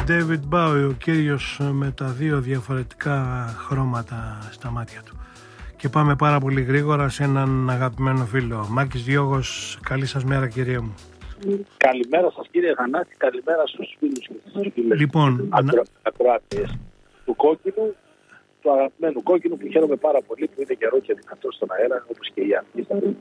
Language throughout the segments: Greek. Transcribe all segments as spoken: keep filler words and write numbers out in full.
David Bowie, ο κύριος με τα δύο διαφορετικά χρώματα στα μάτια του. Και πάμε πάρα πολύ γρήγορα σε έναν αγαπημένο φίλο. Μάκης Διώγος, καλή σας μέρα κύριε μου. Καλημέρα σας κύριε Θανάση, καλημέρα στους φίλους και στις φίλες λοιπόν, ακρο... ακροάτες του κόκκινου, του αγαπημένου κόκκινου που χαίρομαι πάρα πολύ που είναι καιρό και δυνατό στον αέρα όπως και η αρχή.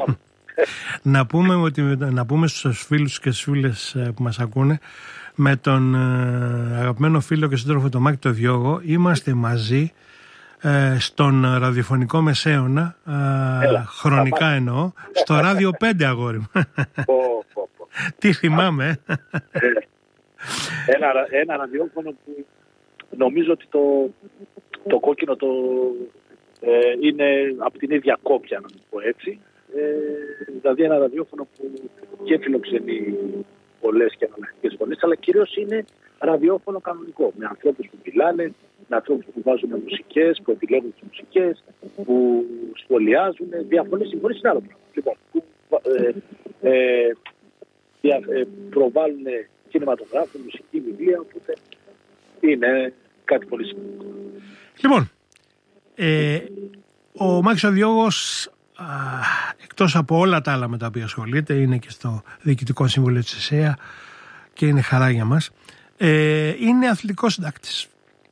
να, πούμε ότι, να πούμε στους φίλους και στις φίλες που μας ακούνε, με τον ε, αγαπημένο φίλο και σύντροφο τον Μάκη το Διώγο είμαστε μαζί ε, στον ραδιοφωνικό μεσαίωνα, ε, Έλα, χρονικά θα εννοώ, στο Ράδιο πέντε αγόρι μου. Πω, πω, πω. Τι θυμάμαι. Ε, ένα, ένα ραδιόφωνο που νομίζω ότι το, το κόκκινο το, ε, είναι από την ίδια κόπια, να το πω έτσι. Ε, δηλαδή ένα ραδιόφωνο που και φιλοξενεί πολλές και αναλυτικές φωνές, αλλά κυρίως είναι ραδιόφωνο κανονικό, με ανθρώπους που μιλάνε, με ανθρώπους που βάζουν μουσικές, που επιλέγουν τις μουσικές, που σχολιάζουν, διαφωνείς, συμφωνείς είναι άλλο πράγμα. Λοιπόν, που ε, ε, δια, ε, προβάλλουν κινηματογράφο, μουσική, βιβλία, οπότε είναι κάτι πολύ σημαντικό. Λοιπόν, ε, ο Μάκης ο Διώγος, α, εκτός από όλα τα άλλα με τα οποία ασχολείται, είναι και στο Διοικητικό Σύμβουλο της ΕΣΕΑ και είναι χαρά για μας, ε, είναι αθλητικός συντάκτης.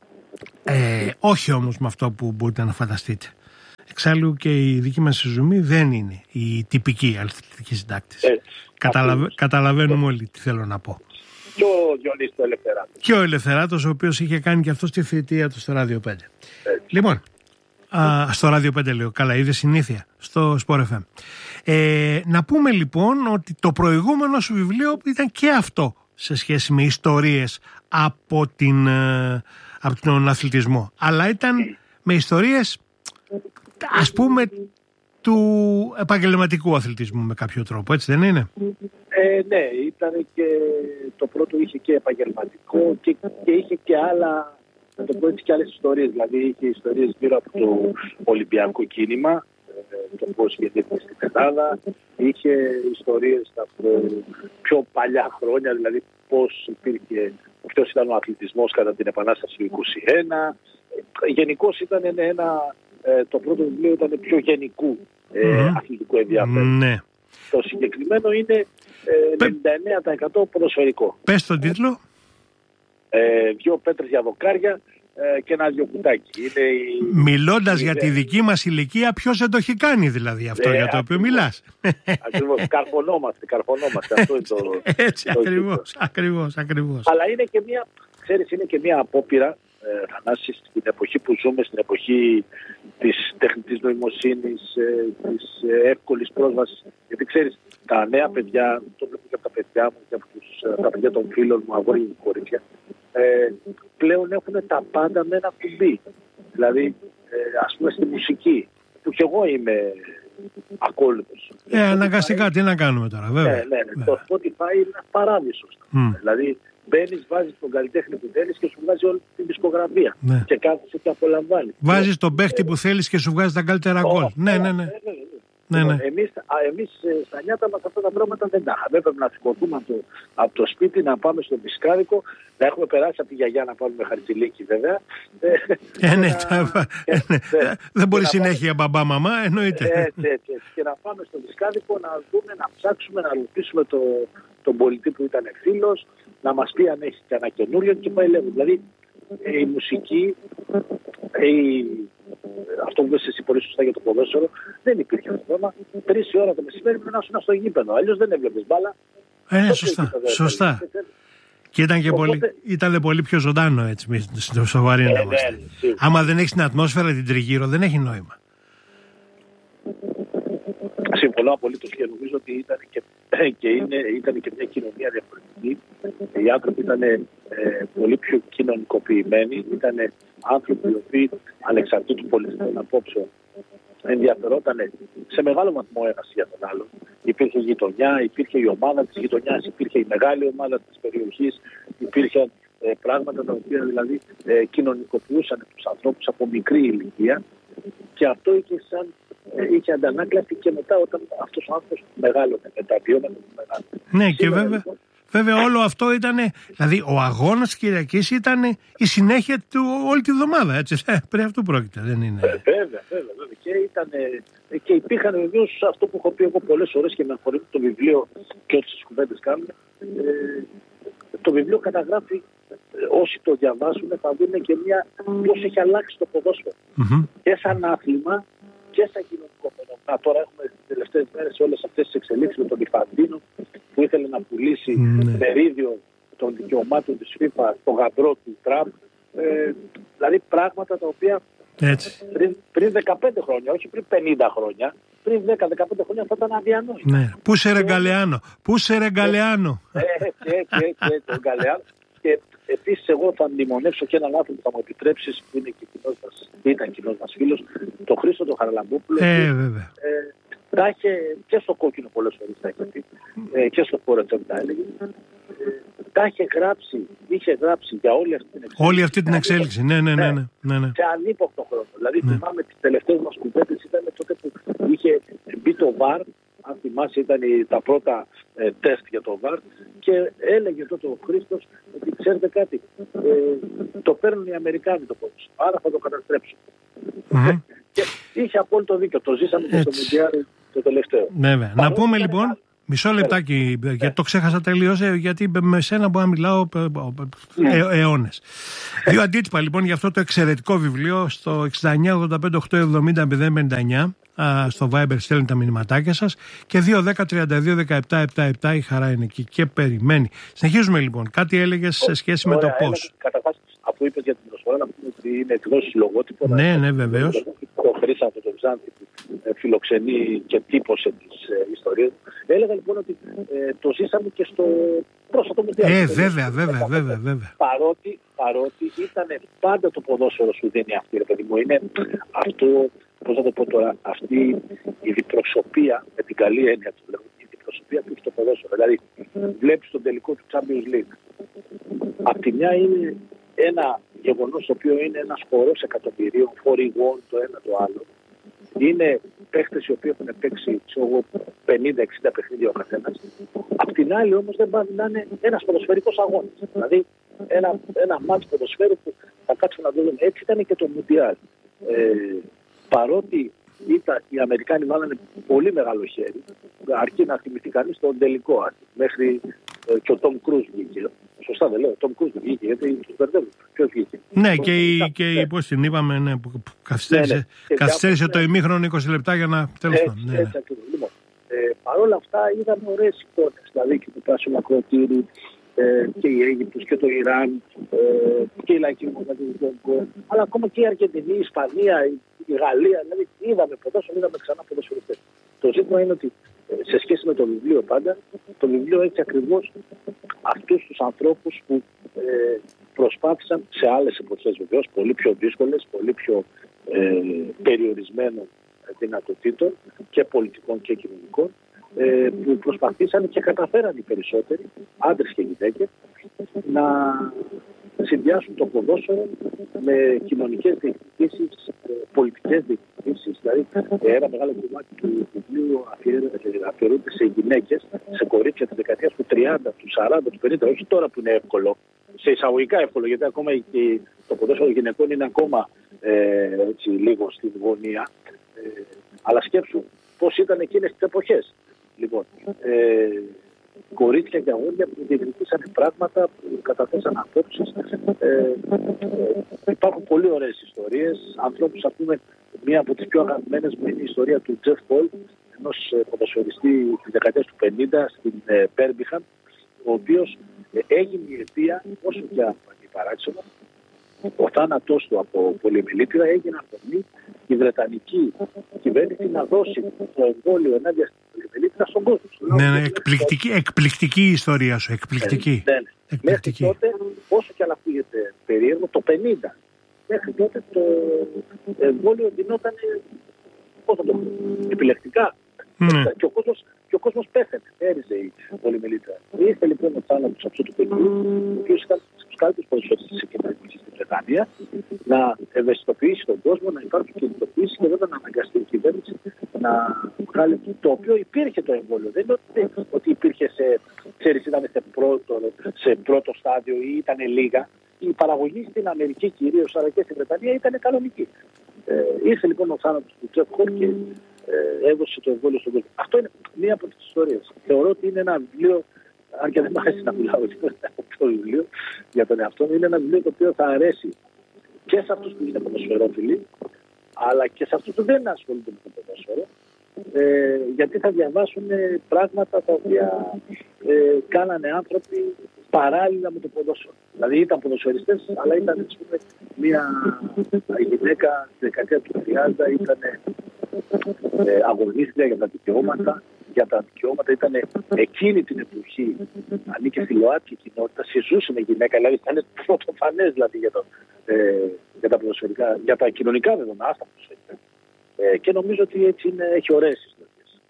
Ε, όχι όμως με αυτό που μπορείτε να φανταστείτε. Εξάλλου και η δική μας ζουμί δεν είναι η τυπική αθλητική συντάκτης. Ε, Καταλαβα... Καταλαβαίνουμε όλοι τι θέλω να πω. Και ο Διονύσης ο Ελευθεράτος. Και ο Ελευθεράτος, ο οποίος είχε κάνει και αυτό τη θητεία του στο Ράδιο πέντε. Ε. Λοιπόν, α, στο Ράδιο πέντε λέω, καλά, είδε συνήθεια, στο Sport εφ εμ. Ε, να πούμε λοιπόν ότι το προηγούμενο σου βιβλίο ήταν και αυτό σε σχέση με ιστορίες από, την, από τον αθλητισμό. Αλλά ήταν με ιστορίες, ας πούμε, του επαγγελματικού αθλητισμού με κάποιο τρόπο, έτσι δεν είναι? Ε, ναι, ήταν και το πρώτο είχε και επαγγελματικό και, και είχε και άλλα, να το πω έτσι, και άλλες ιστορίες. Δηλαδή είχε ιστορίες γύρω από το Ολυμπιακό κίνημα, το πώς γεννήθηκε στην Ελλάδα, είχε ιστορίες από πιο παλιά χρόνια, δηλαδή πώς υπήρχε, ποιος ήταν ο αθλητισμός κατά την Επανάσταση του είκοσι ένα. Γενικώς ήταν ένα, το πρώτο βιβλίο ήταν πιο γενικού ε, mm. αθλητικού ενδιαφέρον. Ναι. Το συγκεκριμένο είναι ε, ενενήντα εννέα τοις εκατό ποδοσφαιρικό. Πες τον τίτλο. Ε, δύο πέτρες για δοκάρια ε, και ένα δυο κουτάκι. Είναι η... Μιλώντας είναι... για τη δική μας ηλικία, ποιος δεν το έχει κάνει δηλαδή αυτό ε, για το οποίο μιλάς. Ακριβώς. Καρφωνόμαστε, καρφωνόμαστε. Αυτό είναι το, έτσι, το ακριβώς, ακριβώς, ακριβώς. Αλλά είναι και μια, ξέρεις, είναι και μια απόπειρα, ε, Θανάση, στην εποχή που ζούμε, στην εποχή της τεχνητής νοημοσύνης, ε, της ε, εύκολης πρόσβασης. Γιατί ξέρεις, τα νέα παιδιά, το βλέπω και από τα παιδιά μου και από τους, τα παιδιά των φίλων μου, αγόρια και κορίτσια, ε, πλέον έχουν τα πάντα με ένα κουμπί. Δηλαδή, ε, ας πούμε στη μουσική, που κι εγώ είμαι ακόλουθος. Ε, αναγκαστικά, τι να κάνουμε τώρα, βέβαια. Ναι, ναι, ναι. Βέβαια. Το Spotify είναι ένα παράδεισο. Mm. Δηλαδή, μπαίνεις, βάζεις τον καλλιτέχνη που θέλεις και σου βγάζει όλη την δισκογραφία. Ναι. Και κάθεσαι και απολαμβάνεις. Βάζεις τον παίχτη ε, που θέλεις και σου βγάζει τα καλύτερα γκολ. Ναι, ναι, ναι. Ναι, ναι. Εμείς, α, εμείς στα νιάτα μας αυτά τα πράγματα δεν τα είχαμε. Έπρεπε να σηκωθούμε από το, από το σπίτι, να πάμε στο Πισκάδικο, να έχουμε περάσει από τη γιαγιά να πάρουμε χαρτζηλίκι βέβαια. Ε, ναι, δεν μπορεί συνέχεια μπαμπά, μαμά, εννοείται. Έτσι, έτσι. Και να πάμε στο Πισκάδικο να δούμε, να ψάξουμε, να ρωτήσουμε το, τον πολιτή που ήταν φίλος, να μας πει αν έχει κανένα καινούριο και πάει λέγω. Δηλαδή η μουσική, η... αυτό που είπες εσύ πολύ σωστά για το ποδόσφαιρο, δεν υπήρχε αυτό το θέμα. Τρεις η ώρα το μεσημέρι πρέπει να ήσουν στο γήπεδο. Αλλιώς δεν έβλεπες μπάλα. Ε, ναι, σωστά. σωστά. Και ήταν και οπότε... πολύ, ήταν πολύ πιο ζωντάνο έτσι, στο σοβαρή να είμαστε. Άμα δεν έχεις την ατμόσφαιρα την τριγύρω, δεν έχει νόημα. Συμφωνώ απολύτως και νομίζω ότι ήταν και, και, είναι, ήταν και μια κοινωνία διαφορετική. Οι άνθρωποι ήταν ε, πολύ πιο κοινωνικοποιημένοι. Ήταν άνθρωποι οι οποίοι ανεξαρτήτου πολιτικών απόψεων ενδιαφερόταν σε μεγάλο βαθμό ένας για τον άλλον. Υπήρχε γειτονιά, υπήρχε η ομάδα της γειτονιάς, υπήρχε η μεγάλη ομάδα της περιοχής, υπήρχαν ε, πράγματα τα οποία δηλαδή ε, κοινωνικοποιούσαν τους ανθρώπους από μικρή ηλικία και αυτό είχε, σαν, ε, είχε αντανάκλαση και μετά όταν αυτός ο άνθρωπος μεγάλωνε, με τα βιώματα του μεγάλου. Ναι, και βέβαια, Βέβαια όλο αυτό ήταν, δηλαδή ο αγώνας της Κυριακής ήταν η συνέχεια του όλη τη βδομάδα, έτσι, πριν αυτού πρόκειται, δεν είναι. Βέβαια, βέβαια, βέβαια. Και, ήταν, και υπήρχαν βεβαίως αυτό που έχω πει εγώ πολλές φορές και με αφορμή το βιβλίο και όλες τις κουβέντες κάνουμε. Ε, το βιβλίο καταγράφει, όσοι το διαβάσουν θα δουν και μια πώς έχει αλλάξει το ποδόσφαιρο. Mm-hmm. Και σαν άθλημα και σαν κοινωνικό φαινόμενο. Τώρα έχουμε τις τελευταίες μέρες όλες αυτές τις εξελίξεις με τον Ιφαντίνο που ήθελε να πουλήσει mm-hmm. μερίδιο των δικαιωμάτων της FIFA στο γαμπρό του Τραμπ. Ε, δηλαδή πράγματα τα οποία πριν, πριν δεκαπέντε χρόνια, όχι πριν πενήντα χρόνια, πριν δέκα με δεκαπέντε χρόνια θα ήταν αδιανόητο. Ναι. Πού σε ρεγκαλεάνο, πού σε ρεγκαλεάνο. Ε, και, και, και, τον Γκαλεάνο. Και επίσης εγώ θα μνημονεύσω και έναν άνθρωπο που θα μου επιτρέψεις, που είναι και κοινός μας, ήταν κοινός μας φίλος, τον Χρήστο τον Χαραλαμπόπουλο. Ε, βέβαια. Ε, τα είχε και στο κόκκινο πολλές φορές τα είχε πει, ε, και στο Φορετόν τα έλεγε. Ε, τα είχε γράψει, είχε γράψει για όλη αυτή την εξέλιξη. Όλη αυτή την εξέλιξη, ναι, ναι, ναι, ναι, ναι, ναι. Σε ανύποπτο χρόνο. Δηλαδή ναι. θυμάμαι τις τελευταίες μας κουβέντες ήταν τότε που είχε μπει το βαρ, αν θυμάσαι ήταν τα πρώτα ε, τεστ για το βαρ και έλεγε τότε ο Χρήστος ότι ξέρετε κάτι, ε, το παίρνουν οι Αμερικάνοι το πόδι, άρα θα το καταστρέψουν. Mm-hmm. Και είχε απόλυτο δίκιο, το ζήσαμε και στο Μουντιάλ το τελευταίο. Βέβαια. Να πούμε λοιπόν, μισό λεπτάκι, yeah. γιατί το ξέχασα τελείως, γιατί με σένα μπορώ να μιλάω ε, ε, αιώνες. Δύο αντίτυπα λοιπόν για αυτό το εξαιρετικό βιβλίο στο εξήντα εννιά ογδόντα πέντε οκτακόσια εβδομήντα μηδέν πενήντα εννιά. Στο Viber στέλνει τα μηνυματάκια σας και δύο δέκα τριάντα δύο δεκαεπτά εβδομήντα επτά η Χαρά είναι εκεί και περιμένει. Συνεχίζουμε λοιπόν. Κάτι έλεγες σε σχέση με το πώς. Καταρχάς, αφού είπες για την προσφορά, να πούμε ότι είναι εκδόσεις λογότυπο. Ναι, ναι, βεβαίως. Το Χρήσα από τον Ξάνθη που φιλοξενεί και τύπωσε τις ε, ιστορίες. Έλεγα λοιπόν ότι ε, το ζήσαμε και στο πρόσφατο Μουντιάλ. Ε, βέβαια, βέβαια, βέβαια, βέβαια. Παρότι, παρότι ήταν πάντα το ποδόσφαιρο σου δίνει αυτή, ρε παιδί μου. Είναι αυτό. Πώς θα το πω τώρα, αυτή η διπροσωπεία, με την καλή έννοια του λέω, η διπροσωπεία που έχει το ποδόσφαιρο. Δηλαδή, βλέπεις τον τελικό του Champions League. Απ' τη μια είναι ένα γεγονός το οποίο είναι ένας χορός εκατομμυρίων, φορηγών το ένα το άλλο. Είναι παίχτες οι οποίοι έχουν παίξει πενήντα εξήντα παιχνίδια ο καθένας. Απ' την άλλη όμως δεν πάνε να είναι ένας ποδοσφαιρικός αγώνας. Δηλαδή, ένα, ένα μάτς ποδοσφαίρου που θα κάτσουμε να το δούμε. Έτσι ήταν και το Μουντιάλ. Ε, παρότι ήταν, οι Αμερικάνοι βάλανε πολύ μεγάλο χέρι, αρκεί να θυμηθεί κανείς τον τελικό, μέχρι ε, και ο Τόμ Κρούζ βγήκε. Σωστά δεν λέω, ο Τόμ Κρούζ βγήκε, γιατί τους μπερδεύουν. Ποιος βγήκε? Ναι, και, η, και η, πώς την είπαμε, ναι, που καθυστέρησε, ναι, ναι. καθυστέρησε το ημίχρονο είκοσι λεπτά για να τέλος πάντων. Ναι, έτσι ακριβώς. Λοιπόν, ε, παρόλα αυτά είδαμε ωραίες εικόνες, δηλαδή και το πράσινο ακροτήρι, Ε, και η Αίγυπτος και το Ιράν ε, και η Λαϊκή Δημοκρατία του Κονγκό, αλλά ακόμα και η Αργεντινή, η Ισπανία, η, η Γαλλία, δηλαδή είδαμε ποδόσφαιρο, είδαμε ξανά ποδοσφαιριστές. Το ζήτημα είναι ότι ε, σε σχέση με το βιβλίο πάντα, το βιβλίο έχει ακριβώς αυτούς τους ανθρώπους που ε, προσπάθησαν σε άλλες εποχές βεβαίως, πολύ πιο δύσκολες, πολύ πιο ε, περιορισμένων δυνατοτήτων και πολιτικών και κοινωνικών, που προσπαθήσαν και καταφέραν οι περισσότεροι, άντρες και γυναίκες, να συνδυάσουν το ποδόσφαιρο με κοινωνικές διεκδικήσεις, πολιτικές διεκδικήσεις. Δηλαδή, ένα μεγάλο κομμάτι του βιβλίου αφιερούνται σε γυναίκες, σε κορίτσια της δεκαετίας του τριάντα, του σαράντα, του πενήντα, όχι τώρα που είναι εύκολο, σε εισαγωγικά εύκολο, γιατί ακόμα και το ποδόσφαιρο γυναικών είναι ακόμα ε, έτσι, λίγο στην γωνία. Ε, αλλά σκέψου πώς ήταν εκείνες τις εποχές. Λοιπόν, ε, κορίτσια και αγόρια που διεκδικήσαν πράγματα, που καταθέσαν απόψεις. Ε, ε, υπάρχουν πολύ ωραίες ιστορίες. Ανθρώπους, ας πούμε, μία από τις πιο αγαπημένες μου είναι η ιστορία του Τζεφ Πολ, ενός ποδοσφαιριστή της δεκαετίας του πενήντα στην Μπέρμπιχαμ, ο οποίος ε, έγινε η αιτία, όσο και αν είναι παράξενο, ο θάνατός του από πολυεμιλήτηρα έγινε αφορμή η Βρετανική κυβέρνηση να δώσει το εμβόλιο ενάντια στην πολυεμιλήτηρα στον κόσμο. Ναι, ναι, εκπληκτική, εκπληκτική η ιστορία σου, εκπληκτική. Ναι, ναι. Εκπληκτική. Μέχρι τότε, όσο και αν ακούγεται περίεργο, το πενήντα, μέχρι τότε το εμβόλιο δινόταν, πώς θα το πω, επιλεκτικά. Ναι. Και, ο κόσμος, και ο κόσμος πέθανε, έριζε η πολυμελήτρα. Ήρθε λοιπόν ο θάνατος αυτού του παιδιού, ο οποίος ήταν στους καλύτερους ποδοσφαιριστές της επικοινωνίας στην Βρετανία, να ευαισθητοποιήσει τον κόσμο, να υπάρχουν κινητοποιήσεις και βέβαια να αναγκαστεί η κυβέρνηση να βγάλει το οποίο υπήρχε το εμβόλιο. Δεν είναι ότι, ότι υπήρχε σε ξέρεις, ήταν σε πρώτο, σε πρώτο στάδιο ή ήταν λίγα. Η παραγωγή στην Αμερική κυρίως, αλλά και στην Βρετανία, ήταν κανονική. Ε, ήρθε λοιπόν ο θάνατος του Τζεφ Χολ και ε, έδωσε το εμβόλιο στον κόσμο. Αυτό είναι μία από τις ιστορίες. Θεωρώ ότι είναι ένα βιβλίο, αν και δεν μ' αρέσει να μιλάω από το βιβλίο για τον εαυτό μου, είναι ένα βιβλίο το οποίο θα αρέσει και σε αυτούς που είναι ποδοσφαιρόφιλοι, αλλά και σε αυτούς που δεν ασχολούνται με το ποδόσφαιρο, ε, γιατί θα διαβάσουν πράγματα τα οποία ε, κάνανε άνθρωποι παράλληλα με το ποδόσφαιρο. Δηλαδή ήταν ποδοσφαιριστές, αλλά ήταν πούμε, μια γυναίκα στη δεκαετία του τριάντα, ήταν ε, αγωνίστρια για τα δικαιώματα. Για τα δικαιώματα ήταν εκείνη την εποχή, ανήκε στη ΛΟΑΤΚΙ κοινότητα, συζούσε με γυναίκα, δηλαδή ήταν πρωτοφανές δηλαδή, για, το, ε, για τα ποδοσφαιρικά, για τα κοινωνικά δεδομένα, άστα ποδοσφαιρικά. Ε, και νομίζω ότι έτσι είναι, έχει ωραίες ιστορίες.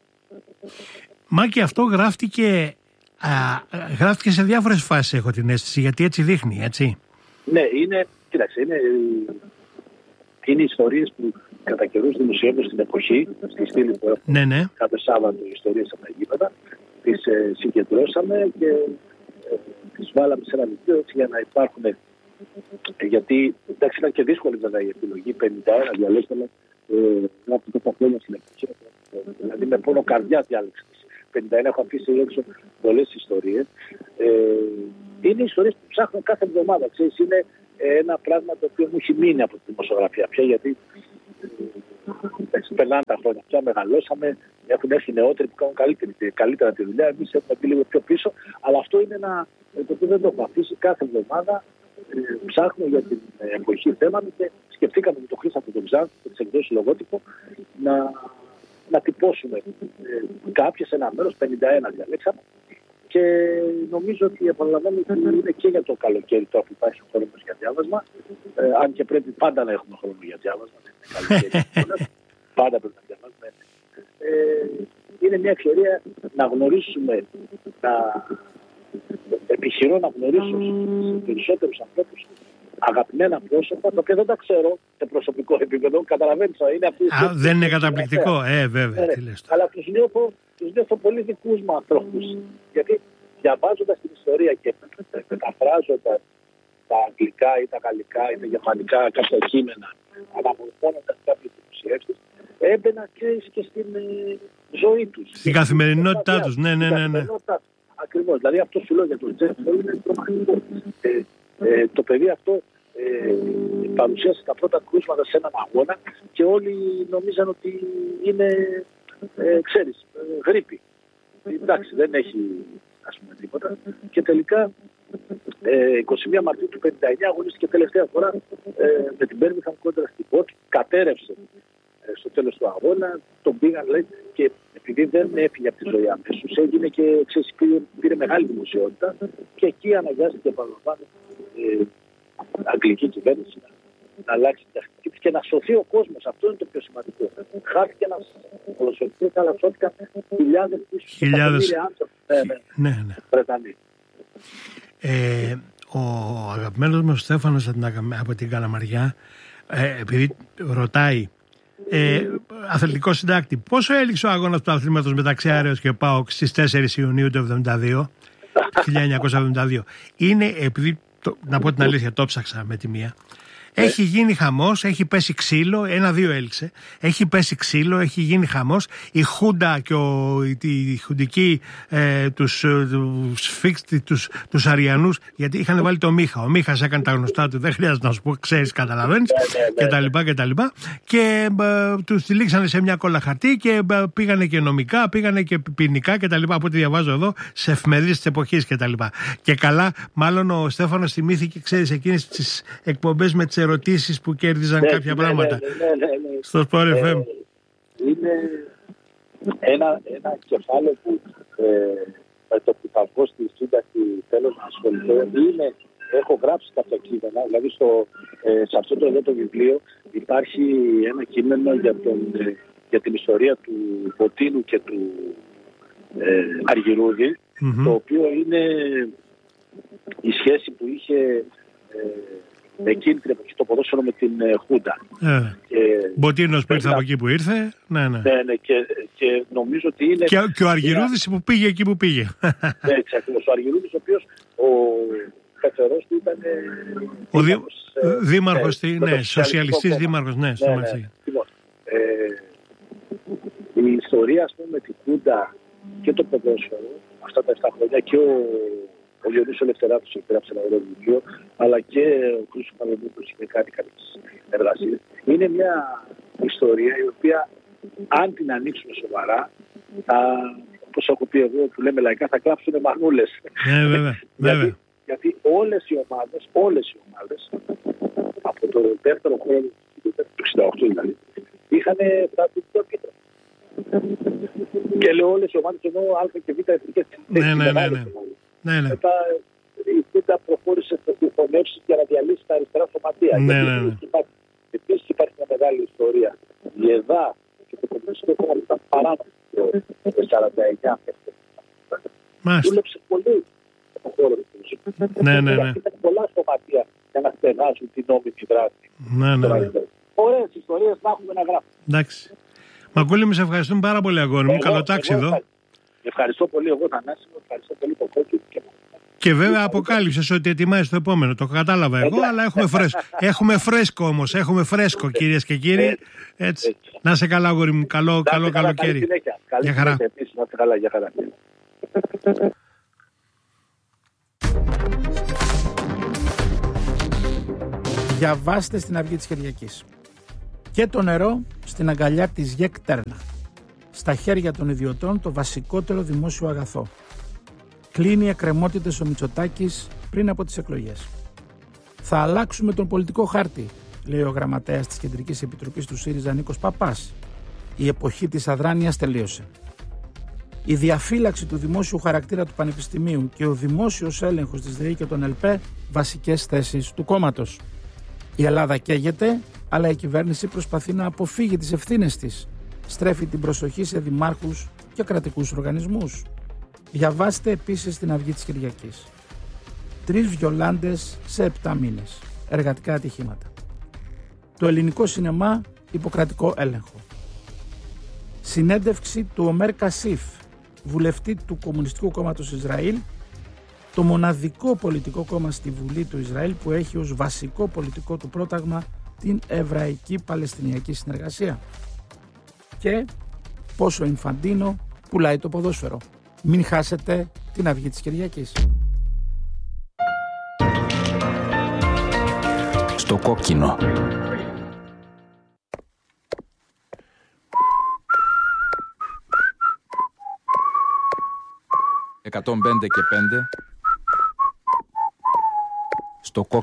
Μα και αυτό γράφτηκε, α, γράφτηκε σε διάφορες φάσεις, έχω την αίσθηση, γιατί έτσι δείχνει, έτσι. Ναι, είναι, κοίταξε, είναι, είναι ιστορίες που κατά καιρούς δημοσιεύονται στην εποχή, στη στήλη που έχουμε ναι, ναι. κάθε Σάββατο ιστορίες από τα γήπεδα, τις ε, συγκεντρώσαμε και ε, τις βάλαμε σε ένα βιβλίο έτσι για να υπάρχουν, ε, γιατί εντάξει ήταν και δύσκολη βέβαια η επιλογή, πενήντα ένα διαλέξαμε ε, από τα χρόνια στην εποχή, δηλαδή με πόνο καρδιά διάλεξα. πενήντα ένα έχω αφήσει έξω πολλές ιστορίες. Ε, είναι ιστορίες που ψάχνω κάθε εβδομάδα, ξέρεις, είναι ένα πράγμα το οποίο μου έχει μείνει από τη δημοσιογραφία πια, γιατί περνάνε τα χρόνια πια, μεγαλώσαμε, έχουν έρθει νεότεροι που κάνουν καλύτερη, καλύτερα τη δουλειά, εμείς έχουμε πει λίγο πιο πίσω, αλλά αυτό είναι ένα το οποίο δεν το έχω αφήσει. Κάθε εβδομάδα ε, ψάχνω για την εποχή θέματα και σκεφτήκαμε με τον Χρήστο τον Ξάνθ, με τις εκδόσεις Λογότυπο, να, να τυπώσουμε ε, κάποιες ένα μέρος, πενήντα ένα διαλέξαμε. Και νομίζω ότι επαναλαμβάνω ότι είναι και για το καλοκαίρι τώρα που υπάρχει χρόνο για διάβασμα. Ε, αν και πρέπει πάντα να έχουμε χρόνο για διάβασμα. Πάντα πρέπει να διαβάσουμε. Ε, είναι μια ευκαιρία να γνωρίσουμε, να επιχειρώ να γνωρίσω περισσότερους ανθρώπους, αγαπημένα πρόσωπα, τα οποία δεν τα ξέρω σε προσωπικό επίπεδο. Καταλαβαίνεις, είναι αυτή. Α, δεν είναι καταπληκτικό, ε, βέβαια. Ε, αλλά τους νιώθω, τους νιώθω πολύ δικούς μου ανθρώπους. Γιατί διαβάζοντας την ιστορία και μεταφράζοντας τα αγγλικά ή τα γαλλικά ή τα γερμανικά κάποια κείμενα, αναμορφώνοντας κάποιες δημοσιεύσεις, έμπαινα και, και στην ε, ζωή τους. Στην καθημερινότητά τους, ναι, ναι, ναι. ναι. Ακριβώς. Δηλαδή αυτό σου λέω για τον Τζεφ είναι τρομακτικό. Ε, ε, το παιδί αυτό ε, παρουσίασε τα πρώτα κρούσματα σε έναν αγώνα και όλοι νομίζαν ότι είναι, ε, ξέρεις, ε, γρίπη. Εντάξει, δεν έχει ας πούμε τίποτα. Και τελικά ε, είκοσι μία Μαρτίου του πενήντα εννιά αγωνίστηκε τελευταία φορά ε, με την Μπέρμιχαμ κόντρα στην Πότ. Κατέρευσε ε, στο τέλος του αγώνα, τον πήγαν λέει και επειδή δεν έφυγε από τη ζωή αμέσως, έγινε και ξέρεις, πήρε, πήρε μεγάλη δημοσιότητα και εκεί αναγκάστηκε επαναλαμβάνω ε, αγγλική κυβέρνηση να, να αλλάξει την τακτική και να σωθεί ο κόσμος. Αυτό είναι το πιο σημαντικό. Χάθηκε ένας ποδοσφαιριστής, αλλά σώθηκαν χιλιάδες χιλιάδες άνθρωποι. Ναι, ναι. ναι, ναι. Βρετανοί. Ε, ο αγαπημένος μου Στέφανος από την Καλαμαριά, ε, επειδή ρωτάει, Ε, αθλητικό συντάκτη, πόσο έληξε ο αγώνας του αθλήματος μεταξύ Άρεως και ΠΑΟΚ στις τέσσερις Ιουνίου του χίλια εννιακόσια εβδομήντα δύο? Είναι, επειδή, το, να πω την αλήθεια, το ψάξα με τη μία. Έχει γίνει χαμός, έχει πέσει ξύλο, ένα-δύο έληξε. Έχει πέσει ξύλο, έχει γίνει χαμός. Η Χούντα και ο, η Χουντική ε, τους, τους, τους, τους Αριανούς, γιατί είχαν βάλει το Μίχα. Ο Μίχας έκανε τα γνωστά του, δεν χρειάζεται να σου πω, ξέρεις, καταλαβαίνεις, κτλ. Και, και ε, τους τυλίξανε σε μια κόλλα χαρτί και ε, πήγανε και νομικά, πήγανε και ποινικά κτλ. Από ό,τι διαβάζω εδώ, σε εφημερίδες της εποχής κτλ. Και, και καλά, μάλλον ο Στέφανος θυμήθηκε, ξέρεις, εκείνες τις εκπομπές με τις ερωτήσεις που κέρδιζαν ναι, κάποια ναι, πράγματα ναι, ναι, ναι, ναι. στο Sport εφ εμ. Ε, είναι ένα, ένα κεφάλαιο που ε, με το που θα βγω στη σύνταξη θέλω να ασχοληθώ. Είναι, έχω γράψει κάποια κείμενα, δηλαδή στο, ε, σε αυτό το εδώ το βιβλίο υπάρχει ένα κείμενο για, τον, ε, για την ιστορία του Βοτίνου και του ε, Αργυρούδη, mm-hmm. το οποίο είναι η σχέση που είχε ε, εκείνη την εποχή το ποδόσφαιρο με την ε, Χούντα. Ε, Μποτίνος που ήρθε από εκεί που ήρθε. Ναι, ναι. ναι, ναι και, και νομίζω ότι είναι... Και, και ο Αργυρούδης που πήγε εκεί που πήγε. Έτσι ακριβώς. Ο Αργυρούδης, ο οποίος ο καθερός του ήταν... Ο δήμαρχος, ε, δήμαρχος, ναι, ναι, σοσιαλιστής δήμαρχος, ναι, στο ναι, ναι. Λοιπόν, ε, η ιστορία, ας πούμε, με την Κούντα και το ποδόσφαιρο, αυτά τα επτά χρόνια, και ο, ο Διονύσης Ελευθεράτος έγραψε ένα ωραίο βιβλίο, αλλά και ο Χρήστος Παλαιονίκος είχε κάνει κάποιες εργασίες. Είναι μια ιστορία η οποία, αν την ανοίξουμε σοβαρά, θα, όπως έχω πει εγώ, που λέμε λαϊκά, θα κλάψουν μαγνούλες. Ναι, βέβαια, βέβαια. γιατί, γιατί όλες οι ομάδες, όλες οι ομάδες, από το δεύτερο χρόνο του εξήντα οκτώ δηλαδή, είχαν τα τυπικά πίτρα. Και λέω όλες οι ομάδες, ενώ Α και Β εθνικές. Ναι, ναι, ναι, ναι. ναι, ναι. Μετά η Κούντα προχώρησε στις διχωνεύσεις για να διαλύσει τα αριστερά σωματεία. Ναι, ναι, ναι. Επίσης υπάρχει μια μεγάλη ιστορία. Η ΕΔΑ και το Κομμουνιστικό Κόμμα ήταν παράνομο το σαράντα εννιά. Δούλεψε πολύ στον χώρο του. Ναι, ναι, ναι. Ήταν πολλά σωματεία για να στεγάσουν την νόμιμη δράση. Ναι, ναι, ναι. Ωραίες ιστορίες να έχουμε να γράφουμε. Εντάξει. Μακούλη, με σε ευχαριστούμε πάρα πολύ, αγόρι μου. Καλό τάξη εδώ. Ευχαριστώ πολύ εγώ, Θανάσιμο. Ευχαριστώ πολύ το κόκκινο. Και βέβαια αποκάλυψες ότι ετοιμάζεις το επόμενο. Το κατάλαβα εγώ, αλλά έχουμε φρέσκο. Έχουμε φρέσκο όμως. Έχουμε φρέσκο, κυρίες και κύριοι. Έτσι. Να σε καλά, αγόρι μου. Καλό, καλό καλοκαίρι. Καλή χαρά. Επίσης, να σε καλά, για χαρά. Διαβάστε στην Αυγή της Κυριακής. Και το νερό στην αγκαλιά της ΓΕΚ Τέρνα. Στα χέρια των ιδιωτών το βασικότερο δημόσιο αγαθό. Κλείνει εκκρεμότητες ο Μητσοτάκης πριν από τις εκλογές. Θα αλλάξουμε τον πολιτικό χάρτη, λέει ο γραμματέας της Κεντρικής Επιτροπής του ΣΥΡΙΖΑ Νίκος Παπάς. Η εποχή της αδράνειας τελείωσε. Η διαφύλαξη του δημόσιου χαρακτήρα του Πανεπιστημίου και ο δημόσιος έλεγχος της ΔΕΗ και των ΕΛΠΕ βασικές θέσεις του κόμματος. Η Ελλάδα καίγεται, αλλά η κυβέρνηση προσπαθεί να αποφύγει τις ευθύνες της. Στρέφει την προσοχή σε δημάρχους και κρατικούς οργανισμούς. Διαβάστε επίσης την Αυγή της Κυριακής. Τρεις βιολάντες σε επτά μήνες. Εργατικά ατυχήματα. Το ελληνικό σινεμά υποκρατικό έλεγχο. Συνέντευξη του Ομέρ Κασίφ, βουλευτή του Κομμουνιστικού Κόμματος Ισραήλ, το μοναδικό πολιτικό κόμμα στη Βουλή του Ισραήλ που έχει ως βασικό πολιτικό του πρόταγμα την Εβραϊκή Παλαιστινιακή Συνεργασία. Και πόσο Ινφαντίνο πουλάει το ποδόσφαιρο. Μην χάσετε την Αυγή της Κυριακής. Στο κόκκινο. εκατόν πέντε και πέντε. Στο κόκκινο.